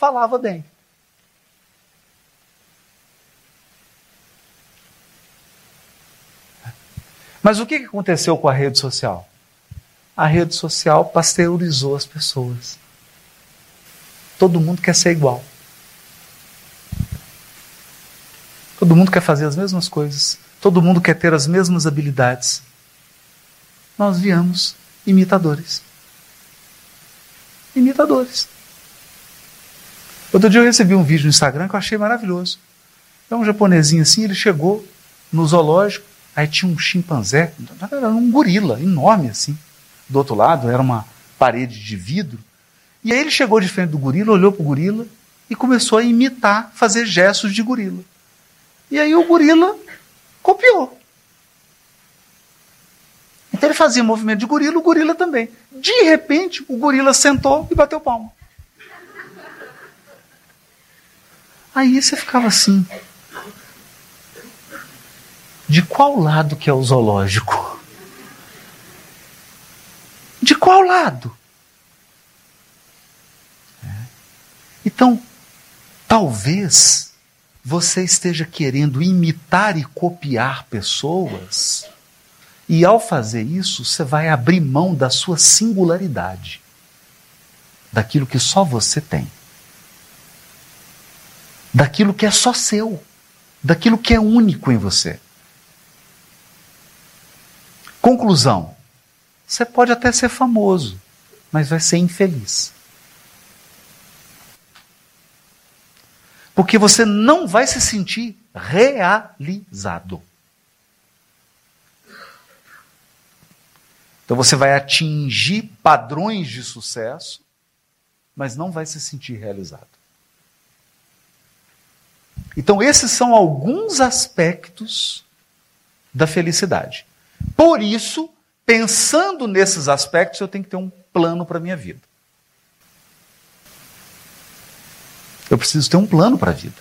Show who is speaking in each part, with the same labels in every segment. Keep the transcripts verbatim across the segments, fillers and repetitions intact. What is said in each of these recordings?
Speaker 1: falava bem. Mas o que aconteceu com a rede social? A rede social pasteurizou as pessoas. Todo mundo quer ser igual. Todo mundo quer fazer as mesmas coisas. Todo mundo quer ter as mesmas habilidades. Nós viemos imitadores. Imitadores. Outro dia eu recebi um vídeo no Instagram que eu achei maravilhoso. É um japonesinho assim, ele chegou no zoológico, aí tinha um chimpanzé, era um gorila enorme assim. Do outro lado era uma parede de vidro. E aí ele chegou de frente do gorila, olhou para o gorila e começou a imitar, fazer gestos de gorila. E aí o gorila copiou. Então ele fazia movimento de gorila, o gorila também. De repente, o gorila sentou e bateu palma. Aí você ficava assim. De qual lado que é o zoológico? De qual lado? É. Então, talvez você esteja querendo imitar e copiar pessoas, e ao fazer isso, você vai abrir mão da sua singularidade, daquilo que só você tem, daquilo que é só seu, daquilo que é único em você. Conclusão: você pode até ser famoso, mas vai ser infeliz. Porque você não vai se sentir realizado. Então você vai atingir padrões de sucesso, mas não vai se sentir realizado. Então esses são alguns aspectos da felicidade. Por isso, pensando nesses aspectos, eu tenho que ter um plano para a minha vida. Eu preciso ter um plano para a vida.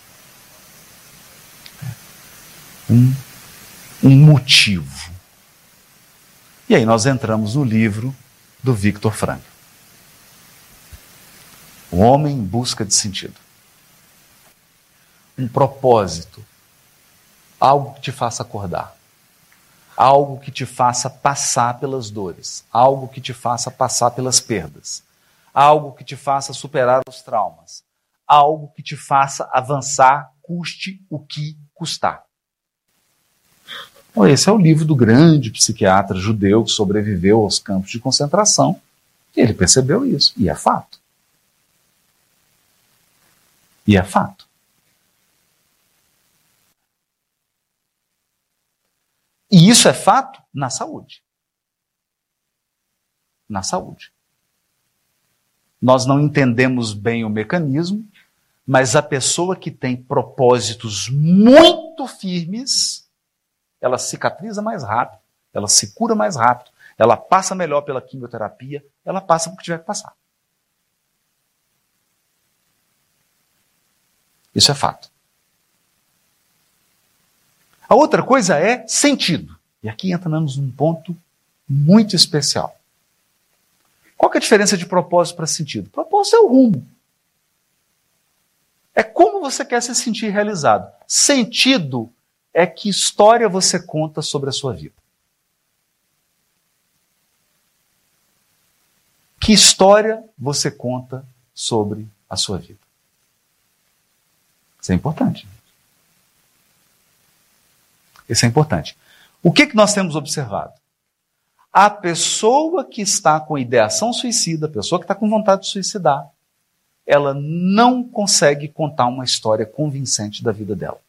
Speaker 1: Um, um motivo. E aí nós entramos no livro do Viktor Frankl. O homem em busca de sentido. Um propósito. Algo que te faça acordar. Algo que te faça passar pelas dores. Algo que te faça passar pelas perdas. Algo que te faça superar os traumas. Algo que te faça avançar, custe o que custar. Bom, esse é o livro do grande psiquiatra judeu que sobreviveu aos campos de concentração. E ele percebeu isso. E é fato. E é fato. E isso é fato na saúde. Na saúde. Nós não entendemos bem o mecanismo, mas a pessoa que tem propósitos muito firmes, ela cicatriza mais rápido, ela se cura mais rápido, ela passa melhor pela quimioterapia, ela passa por que tiver que passar. Isso é fato. A outra coisa é sentido. E aqui entramos num ponto muito especial. Qual que é a diferença de propósito para sentido? Propósito é o rumo. É como você quer se sentir realizado. Sentido é que história você conta sobre a sua vida. Que história você conta sobre a sua vida? Isso é importante. Isso é importante. O que, que nós temos observado? A pessoa que está com ideação suicida, a pessoa que está com vontade de suicidar, ela não consegue contar uma história convincente da vida dela.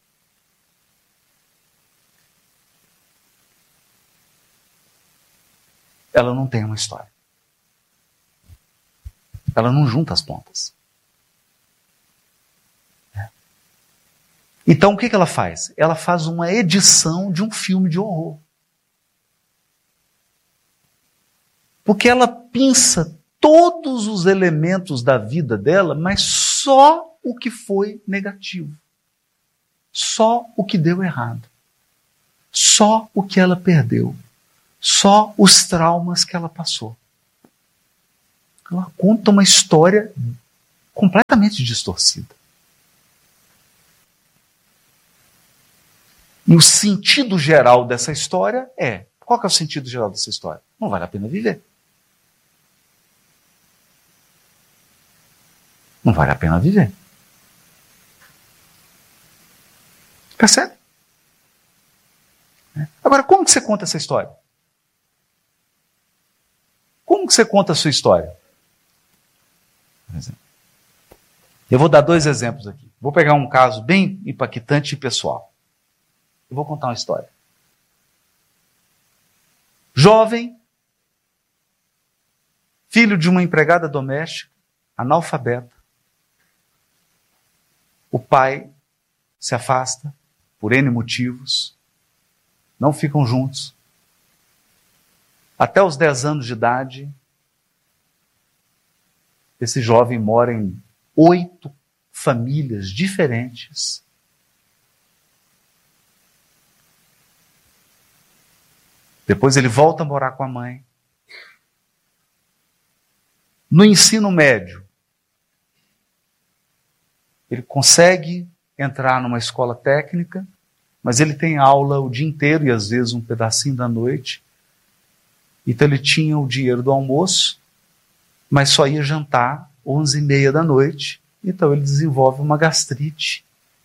Speaker 1: Ela não tem uma história. Ela não junta as pontas. É. Então o que, que ela faz? Ela faz uma edição de um filme de horror. Porque ela pinça todos os elementos da vida dela, mas só o que foi negativo. Só o que deu errado. Só o que ela perdeu. Só os traumas que ela passou. Ela conta uma história completamente distorcida. E o sentido geral dessa história é... Qual que é o sentido geral dessa história? Não vale a pena viver. Não vale a pena viver. Percebe? Agora, como que você conta essa história? Como que você conta a sua história? Eu vou dar dois exemplos aqui. Vou pegar um caso bem impactante e pessoal. Eu vou contar uma história. Jovem, filho de uma empregada doméstica, analfabeta. O pai se afasta por N motivos, não ficam juntos. Até os dez anos de idade, esse jovem mora em oito famílias diferentes. Depois ele volta a morar com a mãe. No ensino médio, ele consegue entrar numa escola técnica, mas ele tem aula o dia inteiro e às vezes um pedacinho da noite. Então ele tinha o dinheiro do almoço, mas só ia jantar onze e meia da noite. Então ele desenvolve uma gastrite.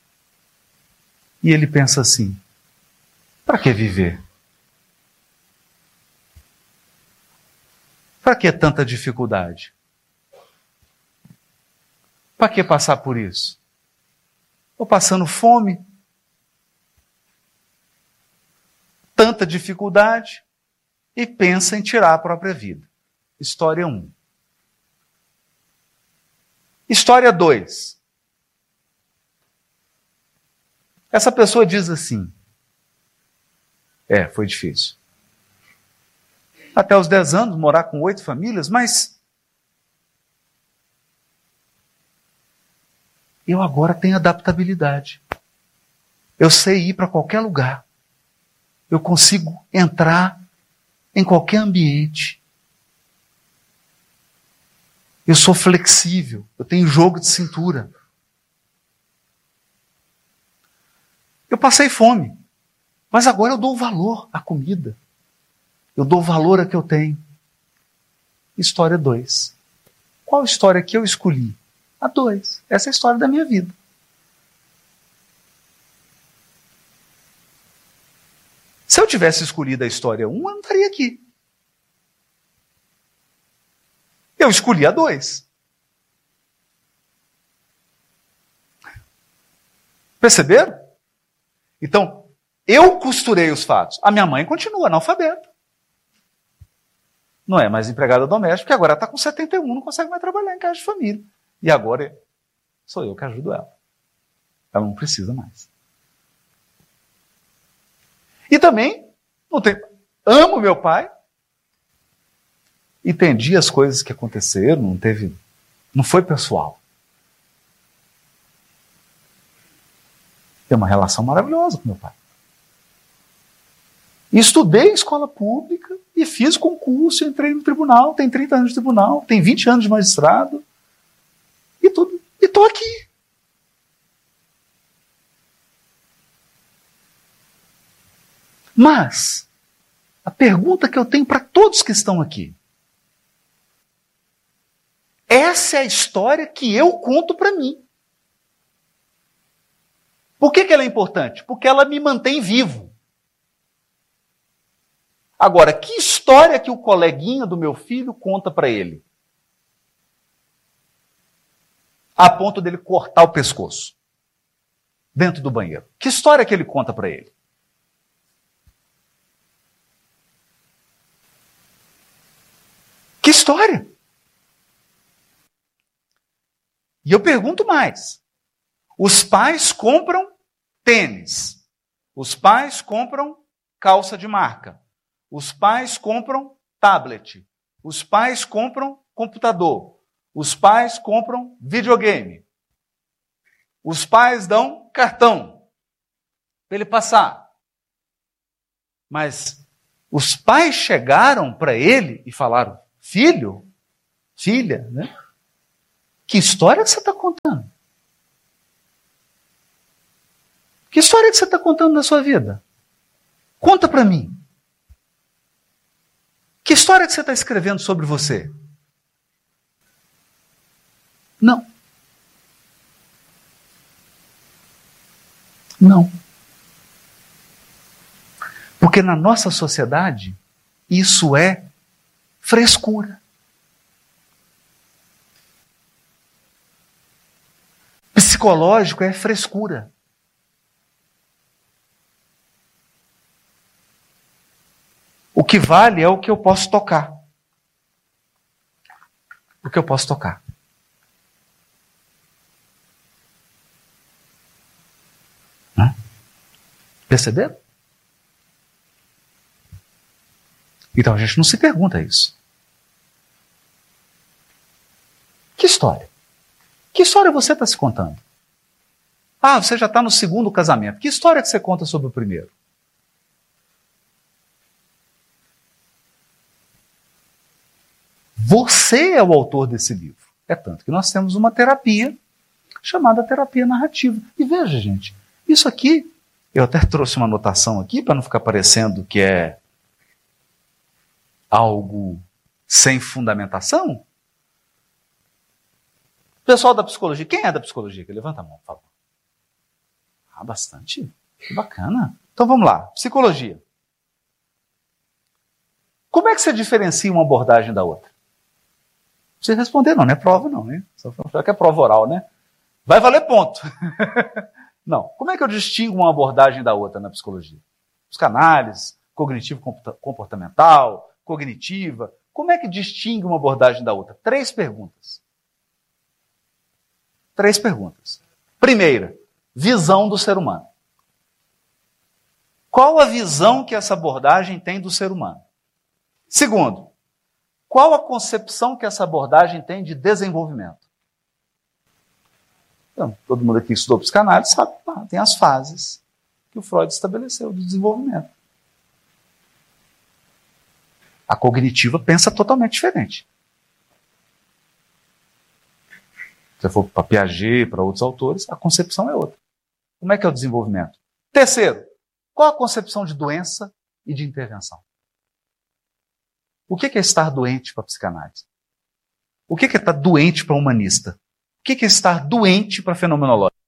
Speaker 1: E ele pensa assim, para que viver? Para que tanta dificuldade? Para que passar por isso? Estou passando fome. Tanta dificuldade. E pensa em tirar a própria vida. História um. História dois. Essa pessoa diz assim, é, foi difícil. Até os dez anos, morar com oito famílias, mas eu agora tenho adaptabilidade. Eu sei ir para qualquer lugar. Eu consigo entrar em qualquer ambiente. Eu sou flexível, eu tenho jogo de cintura. Eu passei fome, mas agora eu dou valor à comida. Eu dou valor a que eu tenho. História dois. Qual história que eu escolhi? A dois. Essa é a história da minha vida. Se eu tivesse escolhido a história um, eu não estaria aqui. Eu escolhi a dois. Perceberam? Então, eu costurei os fatos. A minha mãe continua analfabeta. Não é mais empregada doméstica, porque agora está com setenta e um, não consegue mais trabalhar em casa de família. E agora sou eu que ajudo ela. Ela não precisa mais. E também, não tem, amo meu pai, entendi as coisas que aconteceram, não teve, não foi pessoal. Tem uma relação maravilhosa com meu pai. E estudei em escola pública e fiz concurso, entrei no tribunal, tem trinta anos de tribunal, tem vinte anos de magistrado, e tudo, e estou aqui. Mas, a pergunta que eu tenho para todos que estão aqui, essa é a história que eu conto para mim. Por que que ela é importante? Porque ela me mantém vivo. Agora, que história que o coleguinha do meu filho conta para ele? A ponto dele cortar o pescoço dentro do banheiro. Que história que ele conta para ele? Que história? E eu pergunto mais. Os pais compram tênis. Os pais compram calça de marca. Os pais compram tablet. Os pais compram computador. Os pais compram videogame. Os pais dão cartão para ele passar. Mas os pais chegaram para ele e falaram, filho, filha, né? Que história que você está contando? Que história que você está contando da sua vida? Conta para mim. Que história que você está escrevendo sobre você? Não. Não. Porque na nossa sociedade, isso é frescura. Psicológico é frescura. O que vale é o que eu posso tocar. O que eu posso tocar. Hã? Perceberam? Então a gente não se pergunta isso. Que história? Que história você está se contando? Ah, você já está no segundo casamento. Que história que você conta sobre o primeiro? Você é o autor desse livro. É tanto que nós temos uma terapia chamada terapia narrativa. E veja, gente, isso aqui, eu até trouxe uma anotação aqui para não ficar parecendo que é algo sem fundamentação. Pessoal da psicologia, quem é da psicologia? Levanta a mão, por favor. Ah, bastante. Que bacana. Então vamos lá. Psicologia. Como é que você diferencia uma abordagem da outra? Você responder não, não é prova não, né? Só que é prova oral, né? Vai valer ponto. Não. Como é que eu distingo uma abordagem da outra na psicologia? Psicanálise, cognitivo-comportamental, cognitiva. Como é que distingue uma abordagem da outra? Três perguntas. Três perguntas. Primeira, visão do ser humano. Qual a visão que essa abordagem tem do ser humano? Segundo, qual a concepção que essa abordagem tem de desenvolvimento? Então, todo mundo aqui que estudou psicanálise sabe que ah, tem as fases que o Freud estabeleceu do desenvolvimento. A cognitiva pensa totalmente diferente. Se você for para Piaget, para outros autores, a concepção é outra. Como é que é o desenvolvimento? Terceiro, qual a concepção de doença e de intervenção? O que é estar doente para a psicanálise? O que é estar doente para o humanista? O que é estar doente para a fenomenológica?